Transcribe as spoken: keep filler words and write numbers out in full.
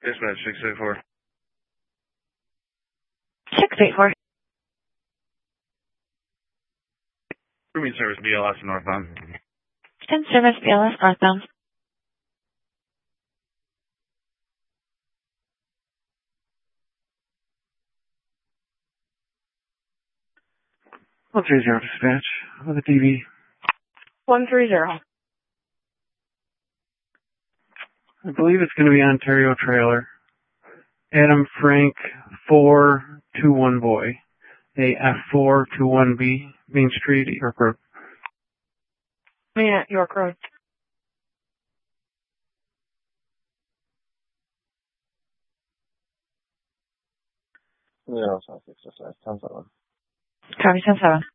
Dispatch six eight four. six eight four. Rooming service B L S northbound. ten service B L S northbound. one three zero dispatch with a D V. one three zero. I believe it's going to be Ontario Trailer. Adam Frank four two one boy. A F four two one B, Main Street, York Road. Yeah, York Road. Zero seven six six ten seven. Copy ten seven.